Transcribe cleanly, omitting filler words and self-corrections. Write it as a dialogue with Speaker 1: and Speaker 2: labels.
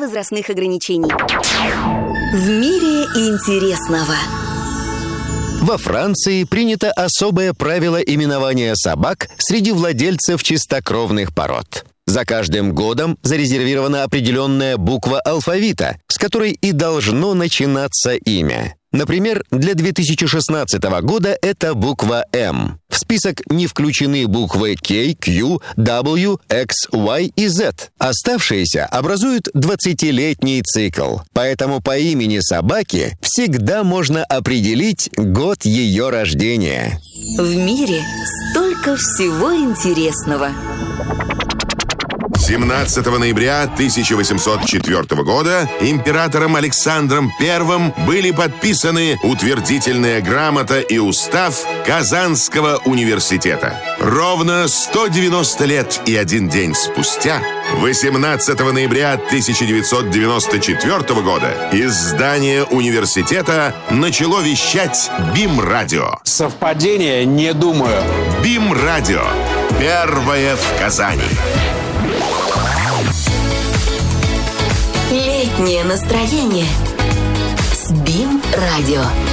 Speaker 1: возрастных ограничений. В мире интересного.
Speaker 2: Во Франции принято особое правило именования собак среди владельцев чистокровных пород. За каждым годом зарезервирована определенная буква алфавита, с которой и должно начинаться имя. Например, для 2016 года это буква «М». В список не включены буквы K, Q, W, X, Y и Z. Оставшиеся образуют 20-летний цикл. Поэтому по имени собаки всегда можно определить год ее рождения.
Speaker 1: В мире столько всего интересного.
Speaker 3: 17 ноября 1804 года императором Александром I были подписаны утвердительная грамота и устав Казанского университета. Ровно 190 лет и 1 день спустя, 18 ноября 1994 года, из здания университета начало вещать БИМ-радио.
Speaker 4: Совпадение? Не думаю.
Speaker 3: БИМ-радио. Первое в Казани.
Speaker 1: Летнее настроение с БИМ-радио.